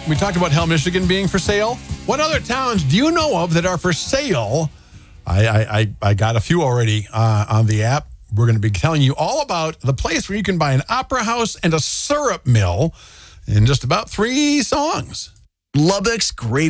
We talked about Hell, Michigan being for sale. What other towns do you know of that are for sale? I got a few already on the app. We're going to be telling you all about the place where you can buy an opera house and a syrup mill in just about 3 songs. Lubbock's great.